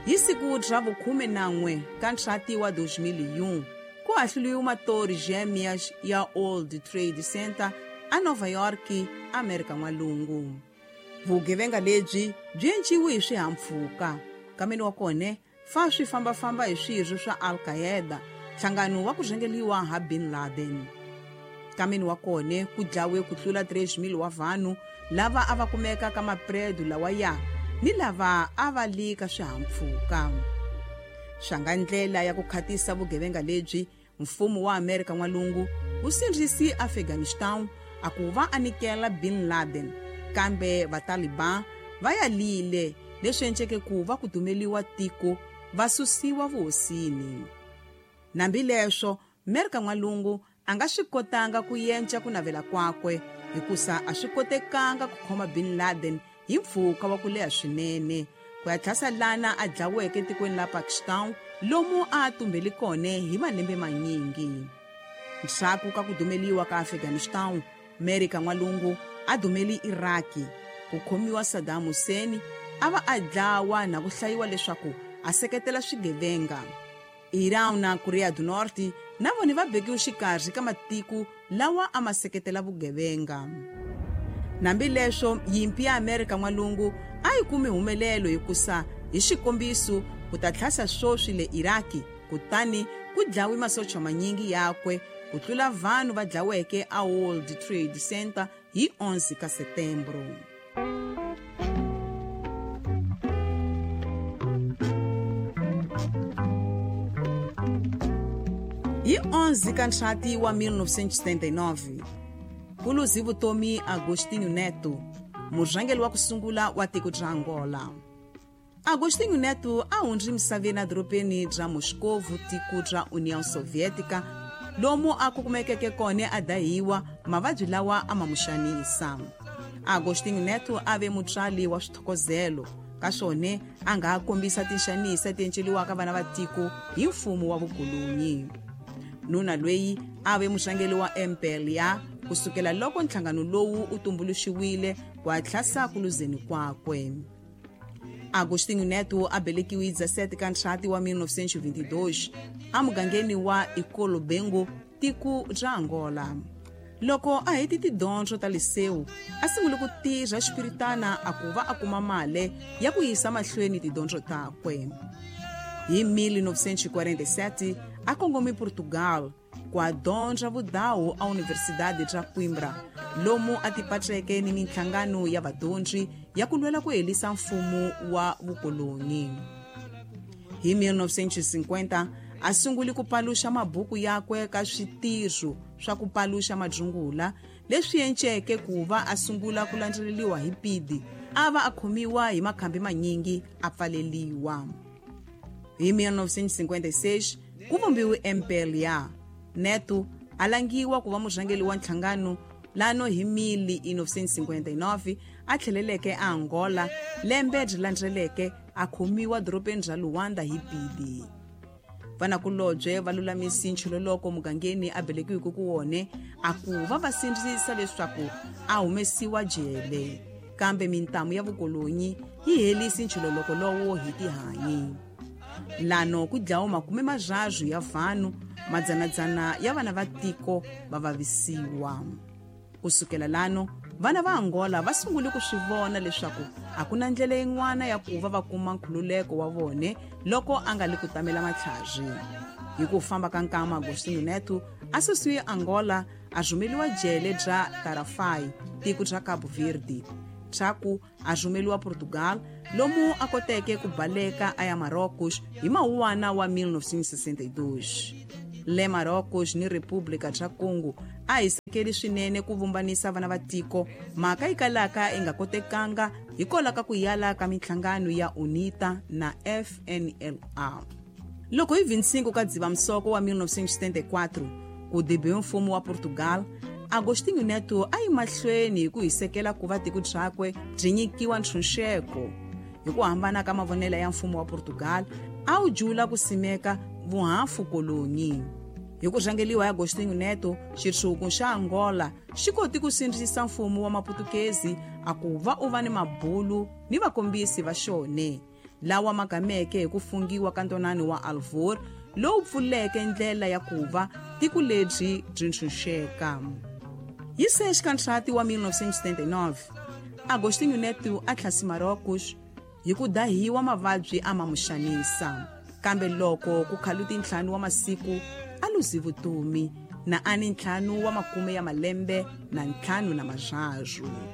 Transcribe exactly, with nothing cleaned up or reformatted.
hi siku ra vukhume nan'we ka ntlhati wa dois mil e um ku hahluliwe matori gêmeas ya World Trade Center a Nova York, Amerika N'walungu. Vugevenga lebyi byi endliwe hi swihahampfhuka, kambe wa kone fa swi fambafamba hi swirho swa Al-Qaeda, nhlangano wa ku rhangeliwa ha Bin Laden. Kambe wa kone ku dlawe ku tlula três mil wa vanhu lava a va kumeka ka mapredu lawa ya ni lava a va li ka swihahampfhuka. Xanga ndlela ya ku khatisa vugevenga lebyi, mfumo wa Amerika N'walungu wu sindzisi Afghanistan a ku va anikela Bin Laden, kambe va Taliban va ya lile leswi endleke ku va ku dumeliwa tiko va susiwa vuhosini. Nambi leswo Amerika N'walungu a nga swi kotanga ku yenca ku navela kwakwe hikusa a swi kotekanga ku khoma Bin Laden hi mpfhuka wa ku leha swinene ku ya tlhasa lana a dlaweke tikweni la Pakistan lomu a tumbeli kone hi malembe manyingi. Nhlaku ka ku dumeliwa ka Afghanistan, Amerika N'walungu a dumeli Iraki, ku khomiwa Saddam Hussein a va a dlawa na ku hlayiwa leswaku a seketela swigevenga. Iran na Korea du Norte na vone va bekiwe xikarhi ka matiko lawa a ma seketela vugevenga. Nambi leswo yimpi ya Amerika N'walungu a yi kume humelelo hikusa hi xikombiso ku ta tlhasa swoswi le Iraki, kutani ku dlawe masocha manyingi yakwe ku tlula vanhu va dlaweke a World Trade Center hi onze ka Setembro. Hi onze ka ntlhati wa mil novecentos e setenta e nove, ku luzi vutomi Agostinho Neto, murhangeli wa ku sungula wa tiko ra Angola. Agostinho Neto a hundzi misaveni edorobeni ra Moscow, tiko ra União Soviética, lomu a ku kumekeke kone a dahiwa mavabyi lawa a ma muxanisa. Agostinho Neto a ve mutswali wa swithokozelo, ka swone a nga ha kombisa tinxanisa ti endleliwaka vana va tiko hi mfumo wa vukolonyi. Nuna lweyi a ve murhangeli wa M P L A kusukela loko nhlangano lowu u tumbuluxiwile ku tlhasa ku luzeni kwakwe. Agostinho Neto a belekiwe dezessete ka ntlhati wa mil novecentos e vinte e dois a mugangeni wa Ikolobengo, tiko ra Angola. Loko a heti tidyondzo ta liseu a sungule ku tirha xipiritana a ku va a kuma mali ya ku yisa mahlweni tidyondzo takwe. Hi mil novecentos e quarenta e sete a kongome Portugal ku adyondza vudawu a Universidade ra Coimbra, lomu a tipateke ni minhlangano ya vadyondzi ya ku lwela ku helisa mfumo wa vukolonyi. Hi mil novecentos e cinquenta a sunguli ku paluxa mabuku yakwe ka switirho swa ku paluxa majungula leswi enceke ku va a sungula ku landzeleliwa hi pidi, a va a khomiwa hi makhambi manyingi a pfaleliwa. Hi mil novecentos e cinquenta e seis ku vumbiwe M P L A. Neto a langiwa ku va murhangeli wa nhlangano lano hi mil novecentos e cinquenta e nove a tlheleleke a Angola, lembe ri landzeleke a khomiwa dorobeni ra Luanda hi pidi. Vanakulobye va lulamisi nchiloloko mugangeni a belekiweke ku wone a ku va va sindzisa leswaku a humesiwa jele, kambe mintamu ya vukolonyi yi helisi nchiloloko lowo hi tihanyi. Lano ku dlawa makume mazhazu ya vanhu, madzanadzana ya vana va tiko va vavisiwa. Kusukela lano vana va Angola va sungule ku swi vona leswaku a ku na ndlela yin'wana ya ku va va kuma nkhululeko wa vone loko a nga li ku tamela matlhazi. Hi ku famba ka nkama Agostinho Neto a susiwe Angola a rhumeliwa jele ra Tarafai, tiko ra Cabo Verde. Thaku a rhumeliwa Portugal, lomu a koteke ku baleka a ya Marocos hi mawuwana wa mil novecentos e sessenta e dois. Le Marocos ni República ra Congo a hi sekeli swinene ku vumbanisa vana va tiko, mhaka yi kalaka yi nga kotekanga hikola ka ku yala ka minhlangano ya UNITA na F N L A. Loko hi vinte-cinco ka Dzivamisoko wa mil novecentos e setenta e quatro ku debiwe mfumo wa Portugal, Agostinho Neto a yi mahlweni hi ku hisekela ku va tiko byakwe byi nyikiwa ntshunxeko. Hi ku hambana ka mavonelo ya mfumo wa Portugal, a wu jula ku simeka vuhafu kolonyi. Hi ku rhangeliwa ya Agostinho Neto, xitshungu xa Angola xi koti ku sindzisa mfumo wa Maputukezi a ku va u va ni mabulu ni vakombisi va xone. lawa magameke hi ku fungiwa ka ntonani wa Alvor lowu pfuleke ndlela ya ku va tiko lebyi byi ntshunxeka. Hi Sexikhantlati wa mil novecentos e setenta e nove, Agostinho Neto a tlhasi Marocos hi ku dahiwa mavabyi a mamuxanisa, kambe loko ku khaluti ntlhanu wa masiku a luzi vutomi na ani ntlhanu wa makume ya malembe na ntlhanu na mazhazu.